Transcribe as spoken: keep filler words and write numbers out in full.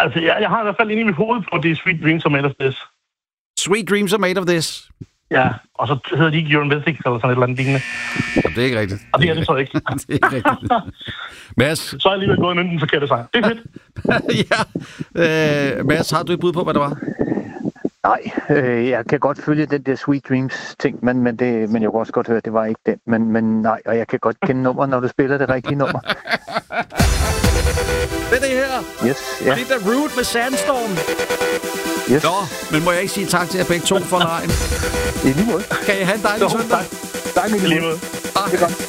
Altså, jeg, jeg har i hvert fald inde i mit hoved på, at det er Sweet Dreams Are Made of This. Sweet Dreams Are Made of This. Ja, og så hedder de ikke Your Mythics eller sådan et eller andet lignende. Jamen, det er ikke rigtigt. Og det er det så ikke. det er ikke rigtigt. Mads? Så er jeg alligevel gået ind den forkerte sang. Det er fedt. ja. Øh, Mads, har du et bud på, hvad det var? Nej, øh, jeg kan godt følge den der Sweet Dreams ting, men, men, det, men jeg kunne også godt høre, at det var ikke den. Men, men nej, og jeg kan godt kende nummeret, når du spiller det rigtige nummer. Det er det her. Yes, ja. Det er The Root med Sandstorm. Yes. Nå, men må jeg ikke sige tak til jer begge to for lejen? I lige måde. Kan I have en dejlig søndag? Tak. Tak, i lige måde. Tak.